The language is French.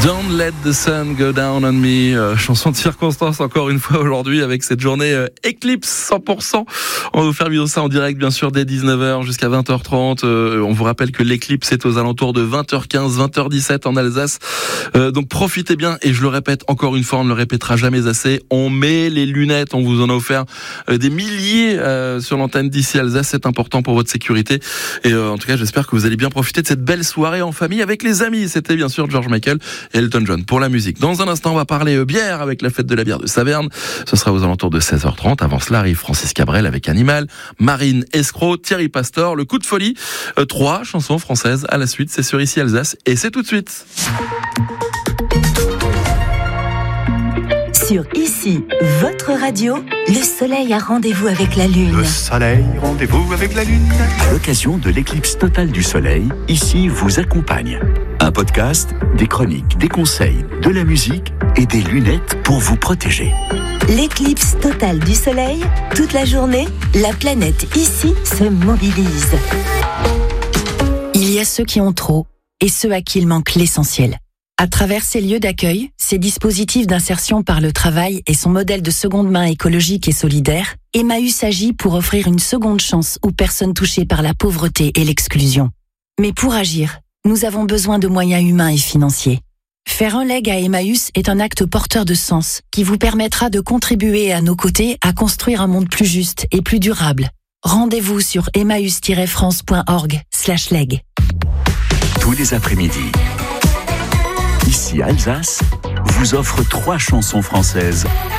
Don't let the sun go down on me, chanson de circonstance encore une fois aujourd'hui avec cette journée Eclipse 100%. On va vous faire vivre ça en direct bien sûr dès 19h jusqu'à 20h30. On vous rappelle que l'éclipse est aux alentours de 20h15, 20h17 en Alsace. Donc profitez bien et je le répète encore une fois, on ne le répétera jamais assez. On met les lunettes, on vous en a offert des milliers sur l'antenne d'ici Alsace, c'est important pour votre sécurité. Et en tout cas, j'espère que vous allez bien profiter de cette belle soirée en famille avec les amis. C'était bien sûr George Michael et Elton John pour la musique. Dans un instant, on va parler bière avec la fête de la bière de Saverne. Ce sera aux alentours de 16h30. Avant cela arrive Francis Cabrel avec Animal, Marine Escroc, Thierry Pastor, le coup de folie. 3 chansons françaises à la suite. C'est sur Ici Alsace et c'est tout de suite. Sur Ici, votre radio, le soleil a rendez-vous avec la lune. Le soleil, rendez-vous avec la lune. À l'occasion de l'éclipse totale du soleil, Ici vous accompagne. Un podcast, des chroniques, des conseils, de la musique et des lunettes pour vous protéger. L'éclipse totale du soleil, toute la journée, la planète Ici se mobilise. Il y a ceux qui ont trop et ceux à qui il manque l'essentiel. À travers ces lieux d'accueil, ces dispositifs d'insertion par le travail et son modèle de seconde main écologique et solidaire, Emmaüs agit pour offrir une seconde chance aux personnes touchées par la pauvreté et l'exclusion. Mais pour agir, nous avons besoin de moyens humains et financiers. Faire un leg à Emmaüs est un acte porteur de sens qui vous permettra de contribuer à nos côtés à construire un monde plus juste et plus durable. Rendez-vous sur emmaüs-france.org/leg. Tous les après-midi, Ici Alsace vous offre 3 chansons françaises